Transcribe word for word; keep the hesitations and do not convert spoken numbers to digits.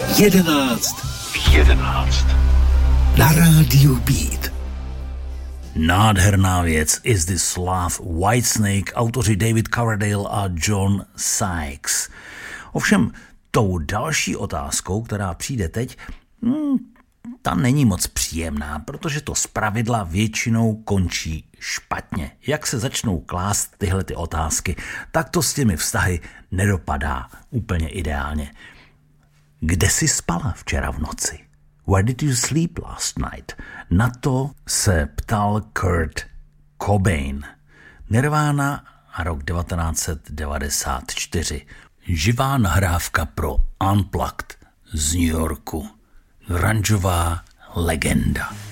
Jedenáct v jedenáct. Na rádiu Beat. Nádherná věc Is This Love, Whitesnake, autoři David Coverdale a John Sykes. Ovšem, tou další otázkou, která přijde teď, hmm, ta není moc příjemná, protože to zpravidla většinou končí špatně. Jak se začnou klást tyhle ty otázky, tak to s těmi vztahy nedopadá úplně ideálně. Kde jsi spala včera v noci? Where did you sleep last night? Na to se ptal Kurt Cobain. Nirvana a rok devatenáct set devadesát čtyři. Živá nahrávka pro Unplugged z New Yorku. Grungeová legenda.